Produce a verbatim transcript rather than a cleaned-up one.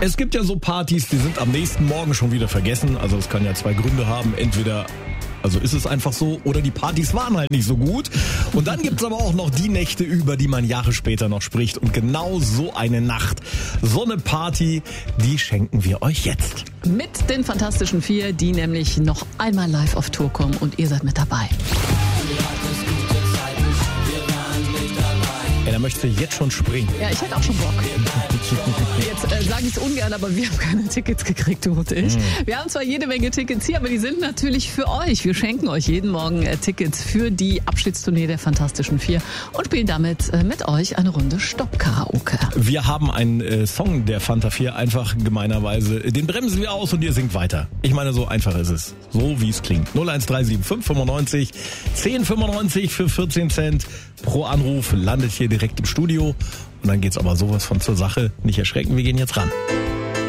Es gibt ja so Partys, die sind am nächsten Morgen schon wieder vergessen. Also es kann ja zwei Gründe haben. Entweder, also ist es einfach so, oder die Partys waren halt nicht so gut. Und dann gibt's aber auch noch die Nächte, über die man Jahre später noch spricht. Und genau so eine Nacht, so eine Party, die schenken wir euch jetzt. Mit den Fantastischen Vier, die nämlich noch einmal live auf Tour kommen und ihr seid mit dabei. Ja, da möchte ich jetzt schon springen. Ja, ich hätte auch schon Bock. Jetzt äh, sage ich es ungern, aber wir haben keine Tickets gekriegt, du und ich. Mhm. Wir haben zwar jede Menge Tickets hier, aber die sind natürlich für euch. Wir schenken euch jeden Morgen äh, Tickets für die Abschiedstournee der Fantastischen Vier und spielen damit äh, mit euch eine Runde Stopp-Karaoke. Wir haben einen äh, Song der Fanta vier, einfach gemeinerweise. Den bremsen wir aus und ihr singt weiter. Ich meine, so einfach ist es. So wie es klingt. null eins drei sieben fünf fünfundneunzig zehn fünfundneunzig für vierzehn Cent pro Anruf. Landet hier direkt im Studio. Und dann geht's aber sowas von zur Sache. Nicht erschrecken, wir gehen jetzt ran.